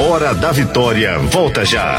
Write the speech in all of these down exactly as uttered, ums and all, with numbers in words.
Hora da Vitória volta já.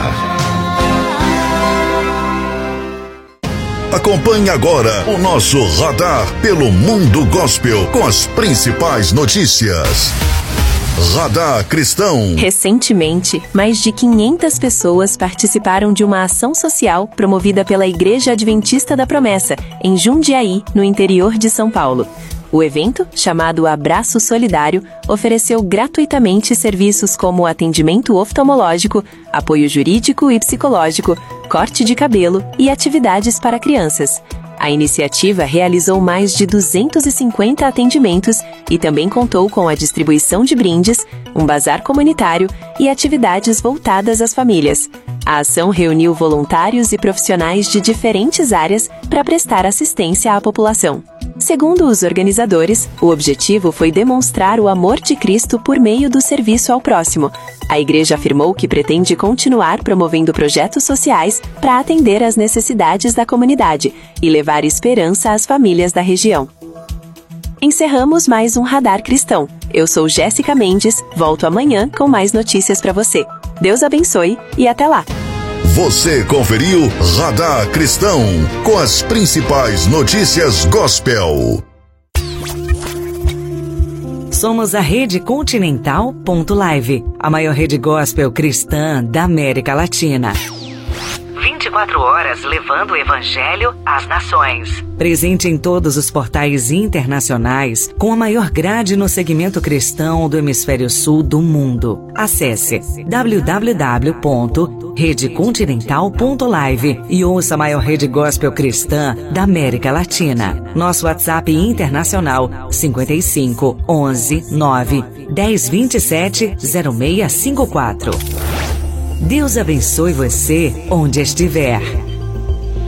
Acompanhe agora o nosso radar pelo Mundo Gospel com as principais notícias. Radar Cristão. Recentemente, mais de quinhentas pessoas participaram de uma ação social promovida pela Igreja Adventista da Promessa, em Jundiaí, no interior de São Paulo. O evento, chamado Abraço Solidário, ofereceu gratuitamente serviços como atendimento oftalmológico, apoio jurídico e psicológico, corte de cabelo e atividades para crianças. A iniciativa realizou mais de duzentos e cinquenta atendimentos e também contou com a distribuição de brindes, um bazar comunitário e atividades voltadas às famílias. A ação reuniu voluntários e profissionais de diferentes áreas para prestar assistência à população. Segundo os organizadores, o objetivo foi demonstrar o amor de Cristo por meio do serviço ao próximo. A igreja afirmou que pretende continuar promovendo projetos sociais para atender às necessidades da comunidade e levar esperança às famílias da região. Encerramos mais um Radar Cristão. Eu sou Jéssica Mendes, volto amanhã com mais notícias para você. Deus abençoe e até lá! Você conferiu Radar Cristão com as principais notícias gospel. Somos a Rede Continental ponto live, a maior rede gospel cristã da América Latina. vinte e quatro horas levando o Evangelho às nações. Presente em todos os portais internacionais, com a maior grade no segmento cristão do hemisfério sul do mundo. Acesse w w w ponto rede continental ponto live e ouça a maior rede gospel cristã da América Latina. Nosso WhatsApp internacional cinco cinco, onze, nove, dez, vinte e sete, zero seis cinco quatro. Deus abençoe você onde estiver.